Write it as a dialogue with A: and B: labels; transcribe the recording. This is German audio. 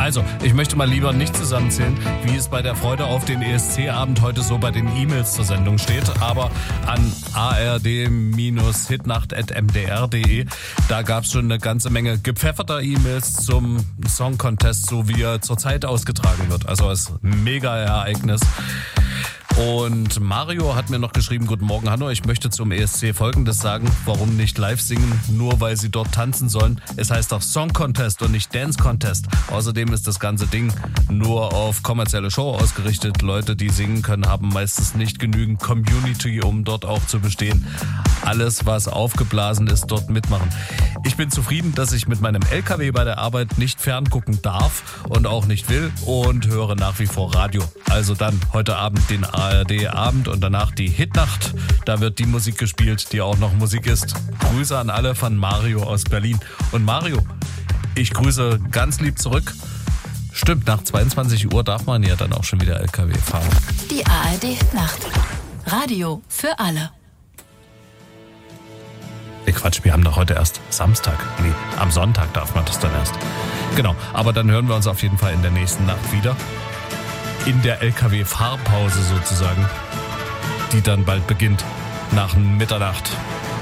A: Also, ich möchte mal lieber nicht zusammenzählen, wie es bei der Freude auf den ESC-Abend heute so bei den E-Mails zur Sendung steht, aber an ard-hitnacht@mdr.de, da gab es schon eine ganze Menge gepfefferter E-Mails zum Song Contest, so wie er zurzeit ausgetragen wird. Also als Mega-Ereignis. Und Mario hat mir noch geschrieben, guten Morgen Hanno, ich möchte zum ESC Folgendes sagen, warum nicht live singen, nur weil sie dort tanzen sollen. Es heißt doch Song Contest und nicht Dance Contest. Außerdem ist das ganze Ding nur auf kommerzielle Show ausgerichtet. Leute, die singen können, haben meistens nicht genügend Community, um dort auch zu bestehen. Alles, was aufgeblasen ist, dort mitmachen. Ich bin zufrieden, dass ich mit meinem LKW bei der Arbeit nicht ferngucken darf und auch nicht will und höre nach wie vor Radio. Also dann heute Abend den ARD-Abend und danach die Hitnacht. Da wird die Musik gespielt, die auch noch Musik ist. Grüße an alle von Mario aus Berlin. Und Mario, ich grüße ganz lieb zurück. Stimmt, nach 22 Uhr darf man ja dann auch schon wieder LKW fahren.
B: Die ARD-Hitnacht. Radio für alle.
A: Quatsch, wir haben doch heute erst Samstag. Nee, am Sonntag darf man das dann erst. Genau, aber dann hören wir uns auf jeden Fall in der nächsten Nacht wieder. In der LKW-Fahrpause sozusagen, die dann bald beginnt, nach Mitternacht.